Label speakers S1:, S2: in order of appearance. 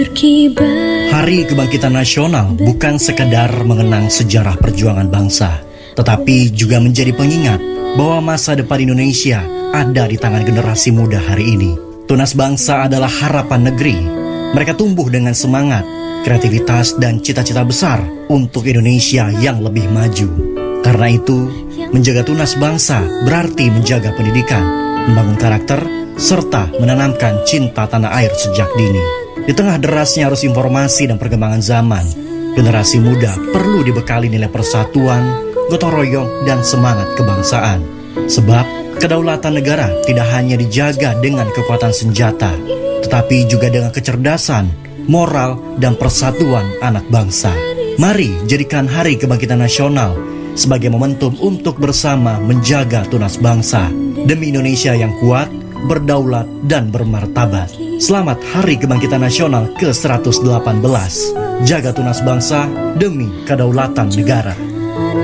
S1: Hari Kebangkitan Nasional bukan sekedar mengenang sejarah perjuangan bangsa, tetapi juga menjadi pengingat bahwa masa depan Indonesia ada di tangan generasi muda hari ini. Tunas bangsa adalah harapan negeri. Mereka tumbuh dengan semangat, kreativitas, dan cita-cita besar untuk Indonesia yang lebih maju. Karena itu, menjaga tunas bangsa berarti menjaga pendidikan, membangun karakter, serta menanamkan cinta tanah air sejak dini. Di tengah derasnya arus informasi dan perkembangan zaman, generasi muda perlu dibekali nilai persatuan, gotong royong, dan semangat kebangsaan. Sebab kedaulatan negara tidak hanya dijaga dengan kekuatan senjata, tetapi juga dengan kecerdasan, moral, dan persatuan anak bangsa. Mari jadikan Hari Kebangkitan Nasional sebagai momentum untuk bersama menjaga tunas bangsa demi Indonesia yang kuat, berdaulat, dan bermartabat. Selamat Hari Kebangkitan Nasional ke-118. Jaga tunas bangsa demi kedaulatan negara.